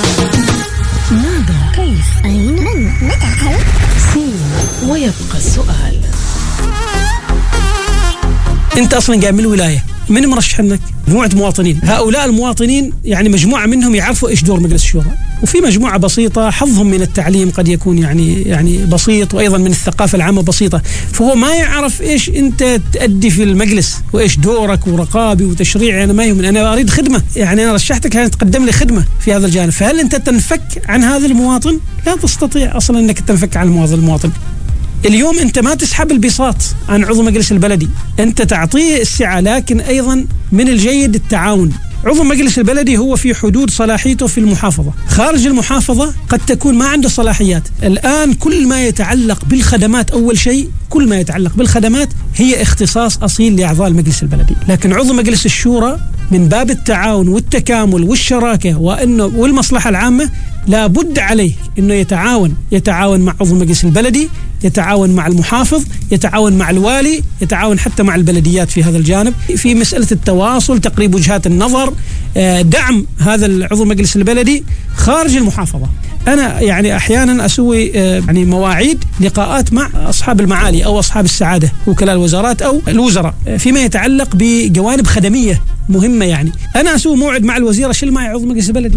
ماذا؟ كيف؟ أين؟ من؟ متى؟ سين. ويبقى السؤال. أنت أصلاً جاي من الولاية، من مرشح لك؟ مجموعة مواطنين، هؤلاء المواطنين يعني مجموعة منهم يعرفوا إيش دور مجلس الشورى، وفي مجموعة بسيطة حظهم من التعليم قد يكون يعني بسيط، وأيضا من الثقافة العامة بسيطة، فهو ما يعرف إيش أنت تأدي في المجلس وإيش دورك ورقابي وتشريعي. أنا ما يهمني، أنا أريد خدمة، يعني أنا رشحتك يعني تقدم لي خدمة في هذا الجانب. فهل أنت تنفك عن هذا المواطن؟ لا تستطيع أصلا أنك تنفك عن هذا المواطن. اليوم أنت ما تسحب البساط عن عضو مجلس البلدي، أنت تعطيه السعة، لكن أيضا من الجيد التعاون. عضو مجلس البلدي هو في حدود صلاحيته في المحافظة، خارج المحافظة قد تكون ما عنده صلاحيات. الآن كل ما يتعلق بالخدمات، أول شيء كل ما يتعلق بالخدمات هي اختصاص أصيل لأعضاء المجلس البلدي، لكن عضو مجلس الشورى من باب التعاون والتكامل والشراكة والمصلحة العامة لا بد عليه أنه يتعاون مع عضو المجلس البلدي، يتعاون مع المحافظ، يتعاون مع الوالي، يتعاون حتى مع البلديات في هذا الجانب، في مسألة التواصل، تقريب وجهات النظر، دعم هذا العضو المجلس البلدي خارج المحافظة. أنا يعني أحيانا أسوي يعني مواعيد لقاءات مع أصحاب المعالي أو أصحاب السعادة، وكلاء الوزارات أو الوزراء، فيما يتعلق بجوانب خدمية مهمة. يعني أنا أسوي موعد مع الوزير أشيل معي عضو مجلس البلدي.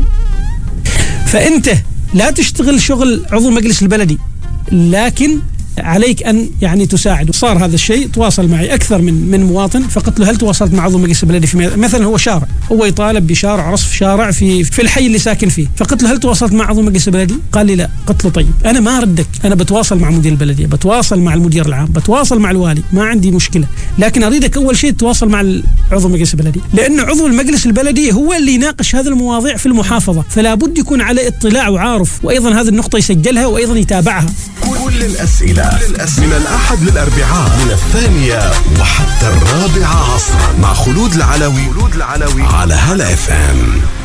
فأنت لا تشتغل شغل عضو مجلس البلدي، لكن عليك أن يعني تساعد. صار هذا الشيء، تواصل معي أكثر من مواطن، فقلت له هل تواصلت مع عضو مجلس البلدي في مثلا هو شارع، هو يطالب بشارع رصف شارع في الحي اللي ساكن فيه، فقلت له هل تواصلت مع عضو مجلس البلدي؟ قال لي لا. قلت له طيب أنا ما أردك، أنا بتواصل مع مدير البلدية، بتواصل مع المدير العام، بتواصل مع الوالي، ما عندي مشكلة، لكن أريدك أول شيء تتواصل مع عضو المجلس البلدي، لأن عضو المجلس البلدي هو اللي يناقش هذه المواضيع في المحافظة، فلا بد يكون على اطلاع وعارف، وأيضا هذه النقطة يسجلها وأيضا يتابعها. كل الأسئلة من الأحد للأربعاء من 2 وحتى 4 عصرا مع خلود العلوي على هلا FM.